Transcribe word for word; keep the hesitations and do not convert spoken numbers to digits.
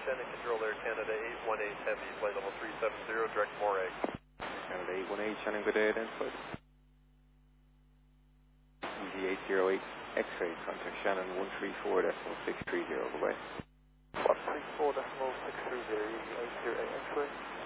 Shannon Control Air Canada eight one eight Heavy, flight level three seven zero, direct Morag. Canada eight one eight, Shannon, good day, identified. E Z eight zero eight, X-ray, contact Shannon one three four decimal six three zero, goodbye. one three four decimal six three zero, E Z eight zero eight X-ray.